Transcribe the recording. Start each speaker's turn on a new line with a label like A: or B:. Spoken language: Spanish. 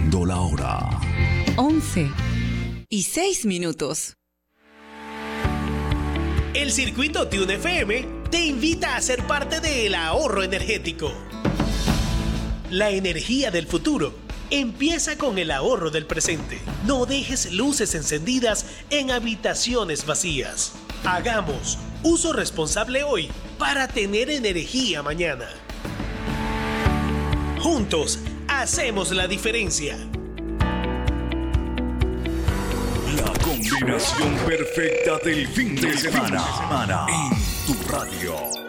A: Marcando la hora.
B: 11:06.
C: El circuito Tune FM te invita a ser parte del ahorro energético. La energía del futuro empieza con el ahorro del presente. No dejes luces encendidas en habitaciones vacías. Hagamos uso responsable hoy para tener energía mañana. Juntos hacemos la diferencia.
A: La combinación perfecta del fin de semana en tu radio.